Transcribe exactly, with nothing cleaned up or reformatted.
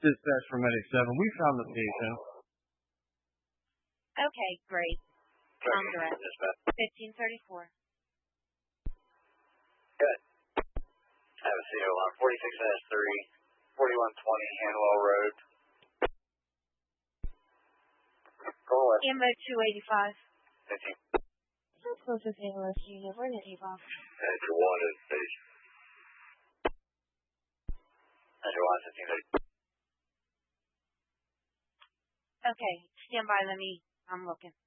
Dispatch from Medic seven. We found the patient. Okay, great. On direct. fifteen thirty-four. Good. I have a C O on forty-six S three, forty-one twenty Hanwell Road. Go ahead. Ambo two eighty-five. fifteen. Closest A L S unit. We're going to take off. That's your wanted, please. That's your wanted, fifteen thirty. Okay, stand by. Let me, I'm looking.